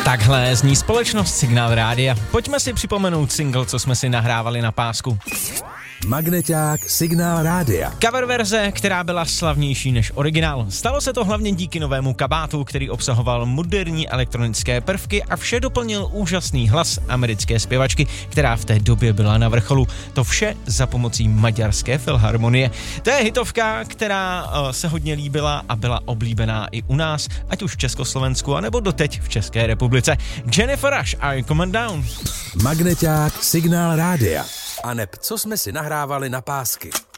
Takhle zní společnost Signál Rádia. Pojďme si připomenout single, co jsme si nahrávali na pásku. Magneťák Signál Rádia. Cover verze, která byla slavnější než originál. Stalo se to hlavně díky novému kabátu, který obsahoval moderní elektronické prvky a vše doplnil úžasný hlas americké zpěvačky, která v té době byla na vrcholu. To vše za pomocí Maďarské filharmonie. To je hitovka, která se hodně líbila a byla oblíbená i u nás, ať už v Československu, anebo doteď v České republice. Jennifer Rush a Come Down. Magneťák Signál Rádia. A neb, co jsme si nahrávali na pásky.